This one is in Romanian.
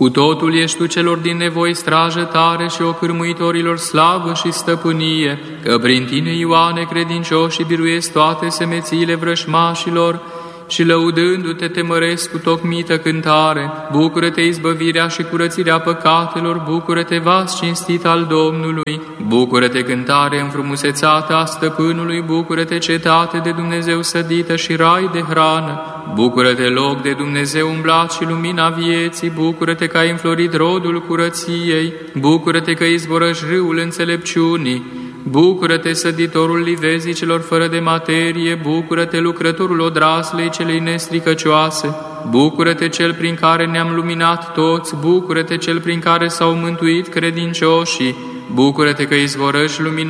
Cu totul ești tu celor din nevoi strajă tare și ocârmuitorilor slavă și stăpânie, că prin tine, Ioane, credincioșii biruiesc toate semețiile vrășmașilor și lăudându-te te măresc cu tocmită cântare. Bucură-te izbăvirea și curățirea păcatelor, bucură-te vas cinstit al Domnului, bucură-te cântare înfrumusețată a stăpânului, bucură-te cetate de Dumnezeu sădită și rai de hrană, bucură-te loc de Dumnezeu umblat și lumina vieții, bucură-te că ai înflorit rodul curăției, bucură-te că izvorăși râul înțelepciunii, bucură-te săditorul livezii celor fără de materie, bucură-te lucrătorul odraslei celei nestricăcioase, bucură-te cel prin care ne-am luminat toți, bucură-te cel prin care s-au mântuit credincioșii, bucură-te că izvorăși lumina